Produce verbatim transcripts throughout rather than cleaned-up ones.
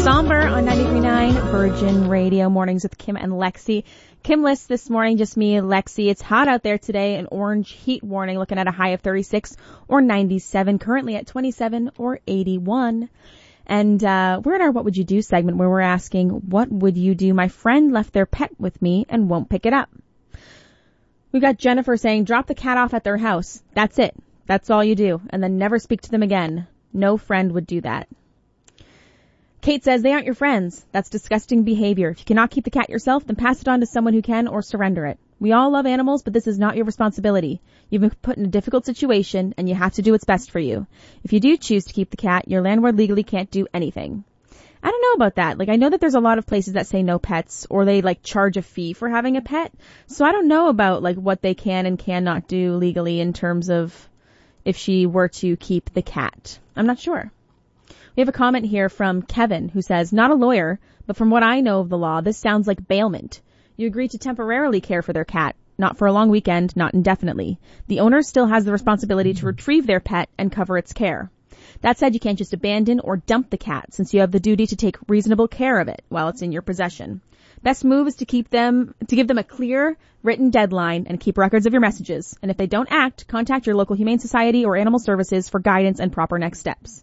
Somber on ninety-three point nine Virgin Radio, mornings with Kim and Lexi. Kim lists this morning, just me, Lexi. It's hot out there today, an orange heat warning, looking at a high of thirty-six or ninety-seven, currently at twenty-seven or eighty-one. And uh we're in our What Would You Do segment where we're asking, what would you do? My friend left their pet with me and won't pick it up. We've got Jennifer saying, drop the cat off at their house. That's it. That's all you do. And then never speak to them again. No friend would do that. Kate says, they aren't your friends. That's disgusting behavior. If you cannot keep the cat yourself, then pass it on to someone who can or surrender it. We all love animals, but this is not your responsibility. You've been put in a difficult situation, and you have to do what's best for you. If you do choose to keep the cat, your landlord legally can't do anything. I don't know about that. Like, I know that there's a lot of places that say no pets, or they, like, charge a fee for having a pet. So I don't know about, like, what they can and cannot do legally in terms of if she were to keep the cat. I'm not sure. We have a comment here from Kevin who says, not a lawyer, but from what I know of the law, this sounds like bailment. You agree to temporarily care for their cat, not for a long weekend, not indefinitely. The owner still has the responsibility to retrieve their pet and cover its care. That said, you can't just abandon or dump the cat since you have the duty to take reasonable care of it while it's in your possession. Best move is to keep them, to give them a clear written deadline and keep records of your messages. And if they don't act, contact your local Humane Society or Animal Services for guidance and proper next steps.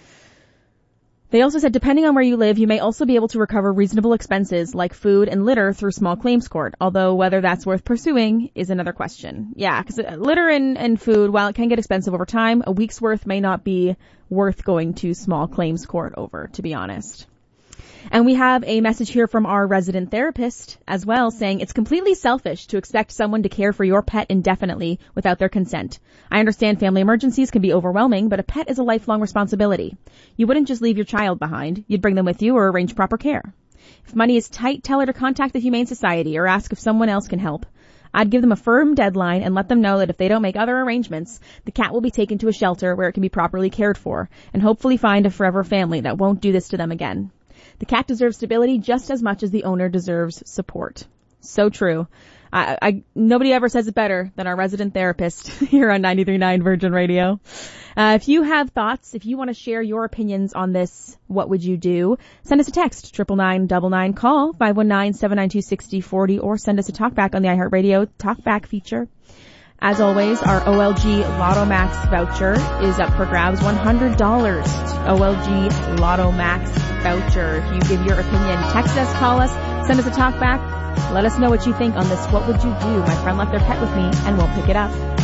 They also said, depending on where you live, you may also be able to recover reasonable expenses like food and litter through small claims court, although whether that's worth pursuing is another question. Yeah, because litter and, and food, while it can get expensive over time, a week's worth may not be worth going to small claims court over, to be honest. And we have a message here from our resident therapist as well saying it's completely selfish to expect someone to care for your pet indefinitely without their consent. I understand family emergencies can be overwhelming, but a pet is a lifelong responsibility. You wouldn't just leave your child behind. You'd bring them with you or arrange proper care. If money is tight, tell her to contact the Humane Society or ask if someone else can help. I'd give them a firm deadline and let them know that if they don't make other arrangements, the cat will be taken to a shelter where it can be properly cared for and hopefully find a forever family that won't do this to them again. The cat deserves stability just as much as the owner deserves support. So true. I, I, nobody ever says it better than our resident therapist here on ninety-three point nine Virgin Radio. Uh, if you have thoughts, if you want to share your opinions on this, what would you do? Send us a text, triple nine nine nine, call five one nine, seven nine two, six zero four zero, or send us a talkback on the iHeartRadio Talkback feature. As always, our O L G Lotto Max voucher is up for grabs, one hundred dollars. O L G Lotto Max voucher. If you give your opinion, text us, call us, send us a talk back. Let us know what you think on this. What would you do? My friend left their pet with me and won't pick it up.